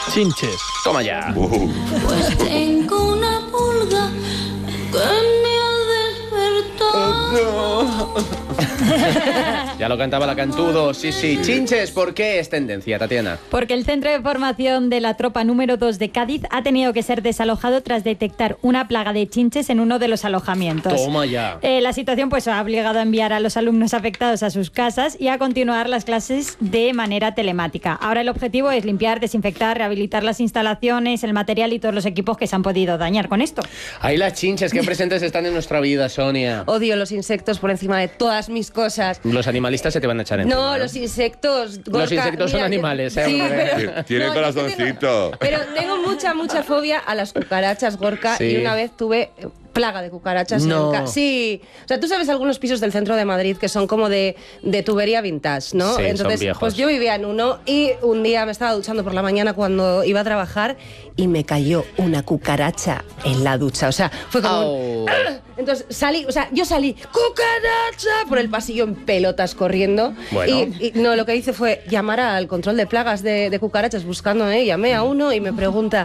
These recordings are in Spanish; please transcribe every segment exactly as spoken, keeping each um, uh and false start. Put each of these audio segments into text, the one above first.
Chinches. Toma ya. Uh. Pues tengo una pulga que me ha despertado. Ya lo cantaba la Cantudo. Sí, sí. Chinches, ¿por qué es tendencia, Tatiana? Porque el centro de formación de la tropa número dos de Cádiz ha tenido que ser desalojado tras detectar una plaga de chinches en uno de los alojamientos. Toma ya. Eh, la situación pues ha obligado a enviar a los alumnos afectados a sus casas y a continuar las clases de manera telemática. Ahora el objetivo es limpiar, desinfectar, rehabilitar las instalaciones, el material y todos los equipos que se han podido dañar con esto. Ahí las chinches, qué presentes están en nuestra vida, Sonia. Odio los insectos por encima de todas mis cosas. Los animalistas se te van a echar encima. No, los insectos... Gorka, los insectos son mira, animales, ¿eh? Sí, Hombre. pero, Tiene no, corazoncito. Tengo, pero tengo mucha, mucha fobia a las cucarachas, Gorka, Sí. y una vez tuve plaga de cucarachas. No. En ca- sí. O sea, tú sabes algunos pisos del centro de Madrid que son como de, de tubería vintage, ¿no? Sí, son Entonces, viejos. pues yo vivía en uno y un día me estaba duchando por la mañana cuando iba a trabajar y me cayó una cucaracha en la ducha. O sea, fue como un... Au. Entonces salí, o sea, yo salí, ¡cucaracha! Por el pasillo en pelotas corriendo. Bueno. Y, y no, lo que hice fue llamar al control de plagas de, de cucarachas buscando, ¿eh? Llamé a uno y me pregunta,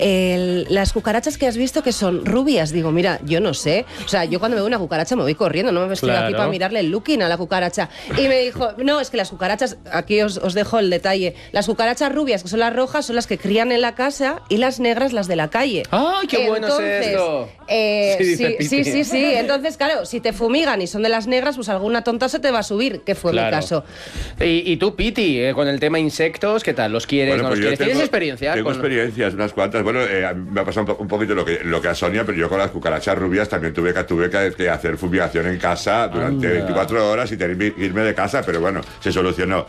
el- las cucarachas que has visto que son rubias. Digo, mira, yo no sé. O sea, yo cuando veo una cucaracha me voy corriendo, no me estoy Claro. aquí para mirarle el looking a la cucaracha. Y me dijo, no, es que las cucarachas, aquí os, os dejo el detalle, las cucarachas rubias, que son las rojas, son las que crían en la casa y las negras las de la calle. ¡Ay, qué bueno es Entonces, esto! eh, Sí, dice sí, Piti. sí, sí, sí. Entonces, claro, si te fumigan y son de las negras, pues alguna tonta se te va a subir, que fue Claro. mi caso. Y, y tú, Piti, eh, con el tema insectos, ¿qué tal? ¿Los quieres, Bueno, no pues los yo quieres? ¿Tienes tengo- experiencia? Tengo con- experiencias, unas cuantas. Bueno, eh, a mí me ha pasado un, po- un poquito lo que, lo que a Sonia, pero yo con las cucarachas rubias también tuve que, tuve que, que hacer fumigación en casa durante Anda. veinticuatro horas y tener que irme de casa, pero bueno, se solucionó.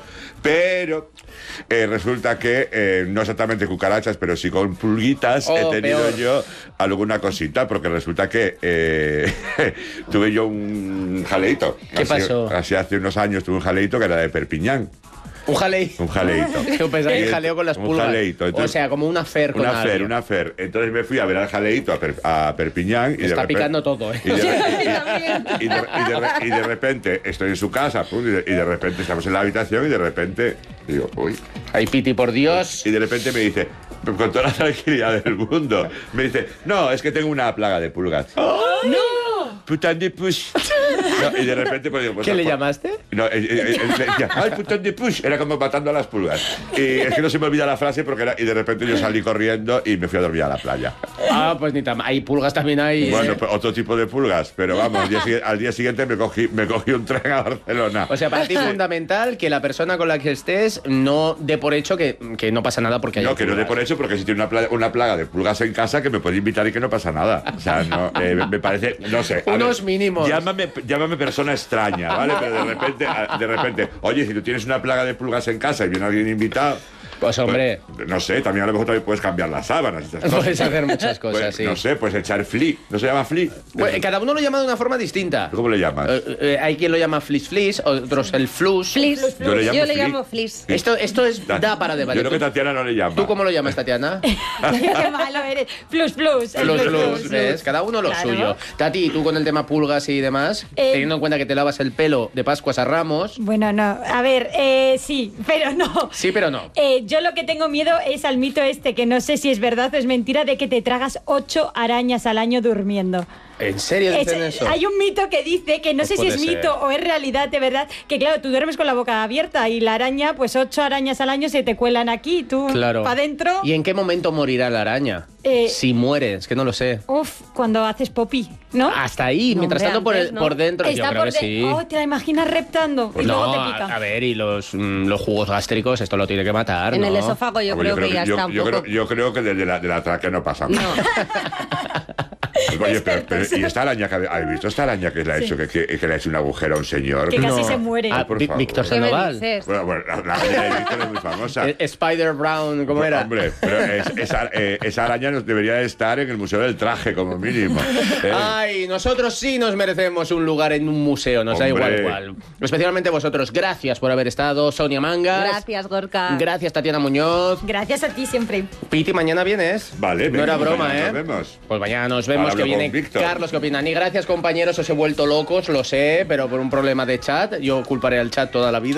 Pero eh, resulta que eh, no exactamente cucarachas, pero sí con pulguitas Oh, he tenido peor. yo alguna cosita, porque resulta que eh, tuve yo un jaleito. ¿Qué Así- pasó? Así hace unos años tuve un jaleito que era de Perpiñán. Un jaleo. Un jaleito. Yo pensaba que Y- jaleo con las un pulgas. jaleito, O entonces- sea, como una fer con Una fer, alguien. una fer. Entonces me fui a ver al jaleito a, Per- a Perpiñán. Y de Está repente- picando todo, ¿eh? Y de, y- y de- y de re- y de repente estoy en su casa, pum, y de, y de repente estamos en la habitación y de repente digo, uy. Ay, Piti, por Dios. Y de repente me dice, con toda la tranquilidad del mundo, me dice, no, es que tengo una plaga de pulgas. ¡No! Putain de push. No, y de repente pues, digo, pues, ¿Qué le pues, llamaste? No, él, él- él le decía, ¡ay, putón de push! Era como matando a las pulgas. Y es que no se me olvida la frase porque era... Y de repente yo salí corriendo y me fui a dormir a la playa. Ah, pues ni tan... Hay pulgas también ahí. Bueno, ¿eh? pues, otro tipo de pulgas. Pero vamos, al día, sigui- al día siguiente me cogí, me cogí un tren a Barcelona. O sea, para ti es fundamental que la persona con la que estés no dé por hecho que, que no pasa nada porque hay No, que no dé pulgas. por hecho, porque si tiene una plaga, una plaga de pulgas en casa, que me puede invitar y que no pasa nada. O sea, no, eh, me- me parece, no sé. a Unos mínimos. Llámame, llámame persona extraña, ¿vale? Pero de repente, a- de repente, oye, si tú tienes una plaga de pulgas en casa y viene alguien invitado... Pues, hombre, pues, no sé, también a lo mejor también puedes cambiar las sábanas. y esas cosas. puedes hacer muchas cosas, Pues, sí. No sé, pues echar fli. ¿No se llama fli? Pues, cada uno lo llama de una forma distinta. ¿Cómo le llamas? Eh, eh, hay quien lo llama flis flis, otros el flus. Flis. Yo le llamo Yo le flick. llamo flis. Esto, esto es da para debate. Yo creo que ¿Tú, Tatiana no le llama. ¿Tú cómo lo llamas, Tatiana? Qué malo eres. Plus, plus. el Flus, plus, flus, plus. ¿ves? Cada uno lo Claro. suyo. Tati, ¿y tú con el tema pulgas y demás? Eh, teniendo en cuenta que te lavas el pelo de Pascuas a Ramos. Bueno, no. A ver, eh, sí, pero no. Sí, pero no. Eh, yo lo que tengo miedo es al mito este, que no sé si es verdad o es mentira, de que te tragas ocho arañas al año durmiendo. ¿En serio Es- dicen eso? hay un mito que dice que no Pues sé si puede es ser. mito o es realidad de verdad, que claro, tú duermes con la boca abierta y la araña, pues ocho arañas al año se te cuelan aquí, tú Claro. para adentro. ¿Y en qué momento morirá la araña? Eh, si mueres, que no lo sé. Uf, cuando haces popí, ¿no? Hasta ahí, No, mientras hombre, tanto por, el- antes, ¿no? por dentro, yo Está creo por que de- sí. Oh, te la imaginas reptando Pues y luego no, te a, pica. a ver, y los, mm, los jugos gástricos, esto lo tiene que matar, En ¿no? el esófago yo Hombre, creo que ya yo, está un yo poco... creo, yo creo que desde la, de la tráquea no pasa nada. No. Oye, pero, pero- ¿y esta araña que habe- habéis visto esta araña que le ha hecho, que, que, que le ha hecho un agujero a un señor? Que casi No. se muere. Ah, por Vi- favor. Víctor ¿Qué me Sandoval. dices? Bueno, bueno, la, la araña de Víctor es muy famosa. Eh, Spider Brown, ¿cómo era? Hombre, pero es- esa, eh, esa araña nos debería de estar en el Museo del Traje, como mínimo. Eh, Ay, nosotros sí nos merecemos un lugar en un museo, nos da Hombre. igual cuál. Especialmente vosotros, gracias por haber estado. Sonia Mangas. Gracias, Gorka. Gracias, Tatiana Muñoz. Gracias a ti siempre. Piti, mañana vienes. Vale, No era venga, broma, mañana ¿eh? nos vemos. Pues mañana nos vemos, Ahora que hablo con viene Víctor. Carlos, ¿qué opinan? Y gracias, compañeros, os he vuelto locos, lo sé, pero por un problema de chat, yo culparé al chat toda la vida.